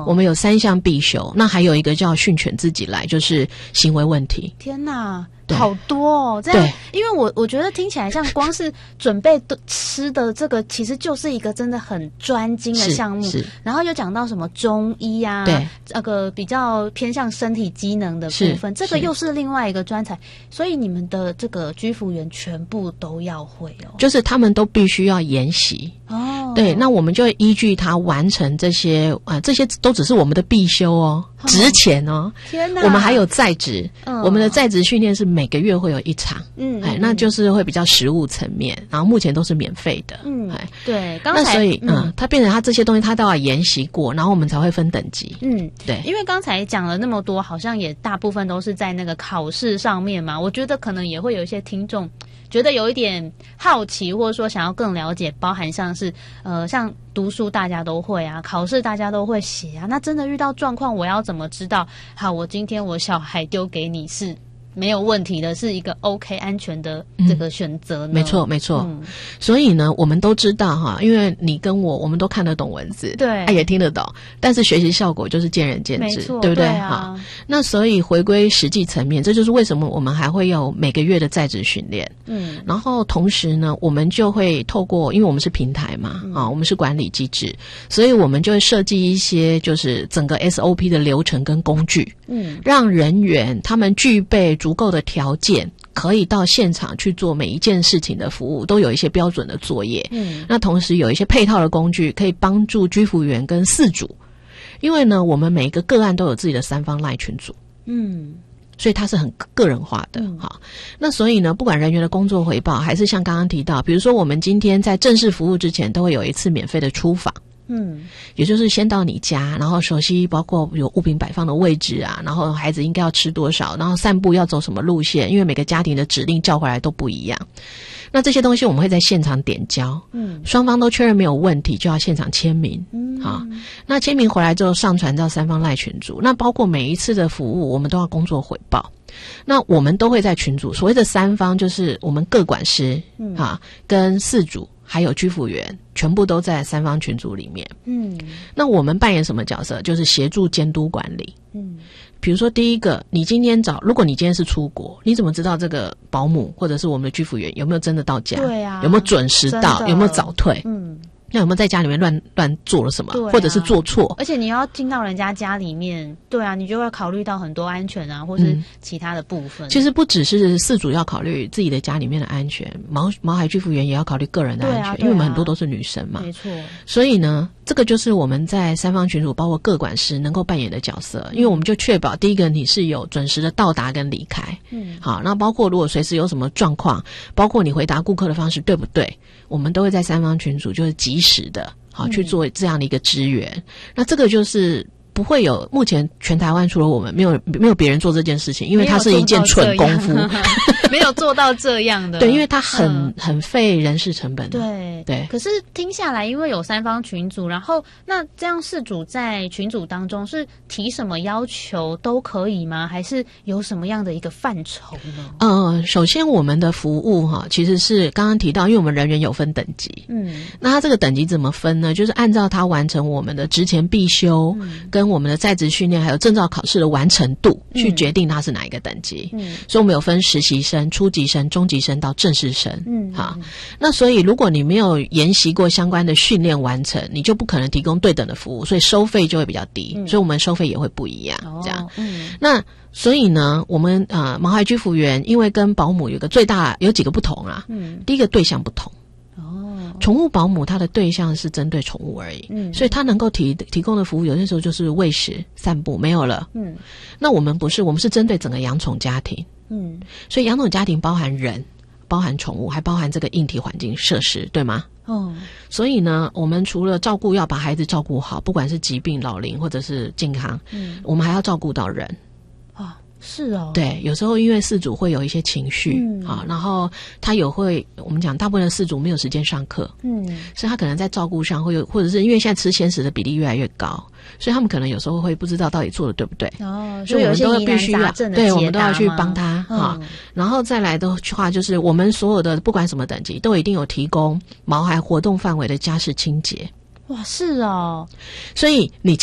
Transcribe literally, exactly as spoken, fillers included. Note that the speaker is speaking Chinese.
我们有三项必修，那还有一个叫训犬自己来，就是行为问题。 天哪，好多哦！这样，因为我我觉得听起来像光是准备吃的这个，其实就是一个真的很专精的项目。然后又讲到什么中医啊，对，那个比较偏向身体机能的部分，这个又是另外一个专才。所以你们的这个居服员全部都要会哦， 就是他们都必须要研习哦。对，那我们就依据他完成这些啊、呃，这些都只是我们的必修哦，值钱哦。天哪，我们还有在职，嗯、我们的在职训练是每个月会有一场，嗯，哎，那就是会比较实务层面，然后目前都是免费的，嗯，哎， 对，刚才那所以嗯，嗯，他变成他这些东西他都要研习过，然后我们才会分等级， 嗯，对，因为刚才讲了那么多，好像也大部分都是在那个考试上面嘛，我觉得可能也会有一些听众觉得有一点好奇，或者说想要更了解，包含像是呃，像读书大家都会啊，考试大家都会写啊，那真的遇到状况，我要怎么知道？好，我今天我小孩丢给你是没有问题的，是一个 OK 安全的这个选择呢、嗯、 没错没错、嗯、所以呢我们都知道哈，因为你跟我我们都看得懂文字，对、啊、也听得懂，但是学习效果就是见仁见智，对不对？对啊，那所以回归实际层面，这就是为什么我们还会有每个月的在职训练，嗯，然后同时呢我们就会透过，因为我们是平台嘛、嗯、啊，我们是管理机制，所以我们就会设计一些就是整个 S O P 的流程跟工具，嗯，让人员他们具备足够的条件，可以到现场去做每一件事情的服务，都有一些标准的作业。嗯，那同时有一些配套的工具，可以帮助居服员跟饲主，因为呢，我们每一个个案都有自己的三方 LINE 群组。嗯。所以它是很个人化的，好、嗯，那所以呢，不管人员的工作回报，还是像刚刚提到，比如说我们今天在正式服务之前，都会有一次免费的出访。嗯，也就是先到你家，然后熟悉包括有物品摆放的位置啊，然后孩子应该要吃多少，然后散步要走什么路线，因为每个家庭的指令叫回来都不一样。那这些东西我们会在现场点交，嗯，双方都确认没有问题，就要现场签名，嗯，好，那签名回来之后上传到三方赖群组，那包括每一次的服务，我们都要工作回报。那我们都会在群组，所谓的三方就是我们各管师，嗯，啊，跟饲主。还有居服员全部都在三方群组里面。嗯，那我们扮演什么角色？就是协助监督管理。嗯，比如说第一个，你今天找，如果你今天是出国，你怎么知道这个保姆或者是我们的居服员有没有真的到家？对啊，有没有准时到？有没有早退？嗯。那有没有在家里面乱乱做了什么、啊、或者是做错？ 而且你要进到人家家里面，对啊，你就会考虑到很多安全啊，或是其他的部分、嗯、 其实不只是饲主要考虑自己的家里面的安全，毛毛孩居服员也要考虑个人的安全、啊啊、因为我们很多都是女生嘛，没错。所以呢这个就是我们在三方群组包括各管师能够扮演的角色，因为我们就确保第一个你是有准时的到达跟离开，嗯，好，那包括如果随时有什么状况，包括你回答顾客的方式对不对，我们都会在三方群组就是及时的好去做这样的一个支援、嗯、那这个就是不会有，目前全台湾除了我们没有没有别人做这件事情，因为它是一件蠢功夫， 没有做到这样的。 对，因为它很、嗯、很费人事成本。 对对。可是听下来，因为有三方群组，然后那这样饲主在群组当中是提什么要求都可以吗？还是有什么样的一个范畴呢？ 呃，首先我们的服务哈，其实是刚刚提到，因为我们人员有分等级，嗯，那它这个等级怎么分呢？就是按照它完成我们的职前必修、嗯、跟我们的在职训练还有证照考试的完成度、嗯、去决定它是哪一个等级。嗯，所以我们有分实习生、初级生、中级生到正式生。嗯，好，那所以如果你没有研习过相关的训练完成，你就不可能提供对等的服务，所以收费就会比较低。嗯，所以我们收费也会不一样。哦，这样。嗯，那所以呢，我们呃毛孩居服员因为跟保姆有个最大有几个不同啊。嗯，第一个对象不同。宠物保姆它的对象是针对宠物而已，嗯，所以它能够提提供的服务有些时候就是喂食、散步，没有了。嗯，那我们不是，我们是针对整个养宠家庭，嗯，所以养宠家庭包含人、包含宠物，还包含这个硬体环境设施，对吗？哦，所以呢，我们除了照顾要把孩子照顾好，不管是疾病、老龄或者是健康，嗯，我们还要照顾到人。 是哦， 对，有时候因为饲主会有一些情绪、嗯、啊，然后他有会，我们讲大部分的饲主没有时间上课，嗯，所以他可能在照顾上会有，或者是因为现在吃鲜食的比例越来越高，所以他们可能有时候会不知道到底做的对不对，哦，所以我们都必须要，对，我们都要去帮他、嗯、啊，然后再来的话就是我们所有的不管什么等级都一定有提供毛孩活动范围的家事清洁。 哇，是哦， 所以你